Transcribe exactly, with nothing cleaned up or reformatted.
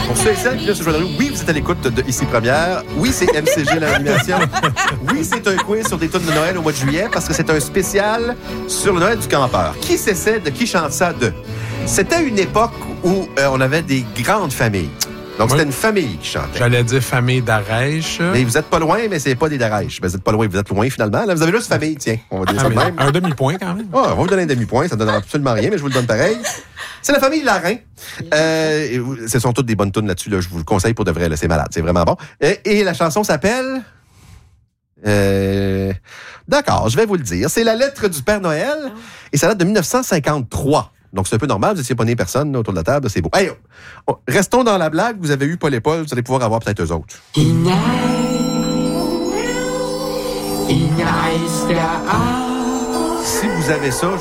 Pour ceux et celles qui viennent se joindre, oui, vous êtes à l'écoute de Ici Première. Oui, c'est M C G l'animation. Oui, c'est un quiz sur des tunes de Noël au mois de juillet parce que c'est un spécial sur le Noël du campeur. Qui s'essaie de qui chante ça de? C'était une époque où euh, on avait des grandes familles. Donc, Oui. c'était une famille qui chantait. J'allais dire famille d'Arèche. Mais vous êtes pas loin, mais c'est pas des Darèches. Ben, vous êtes pas loin, vous êtes loin finalement. Là, vous avez juste famille, tiens. On va dire Ah, ça de mais même. un demi-point quand même. Oh, on va vous donner un demi-point, ça ne donne absolument rien, mais je vous le donne pareil. C'est la famille Larin. Euh, ce sont toutes des bonnes tunes là-dessus, là. Je vous le conseille pour de vrai, là. C'est malade, c'est vraiment bon. Et, et la chanson s'appelle... Euh... D'accord, je vais vous le dire. C'est la lettre du Père Noël et ça date de dix-neuf cent cinquante-trois. Donc, c'est un peu normal, vous n'étiez pas né personne là, autour de la table, c'est beau. Hey, oh, restons dans la blague, vous avez eu Paul et Paul, vous allez pouvoir avoir peut-être eux autres. Hinein, hinein ist der Arsch. Si vous avez ça,